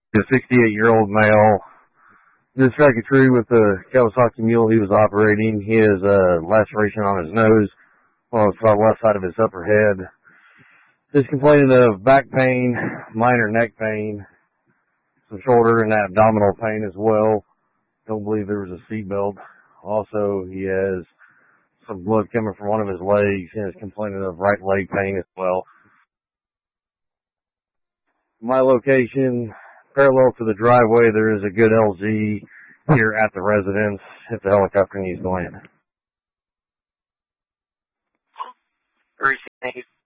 A 68-year-old male. This tracking true with the Kawasaki mule he was operating. He has a laceration on his nose on the left side of his upper head. He's complaining of back pain, minor neck pain, some shoulder and abdominal pain as well. Don't believe there was a seatbelt. Also, he has some blood coming from one of his legs and is complaining of right leg pain as well. My location, parallel to the driveway, there is a good LG here at the residence if the helicopter needs to land. Thank you.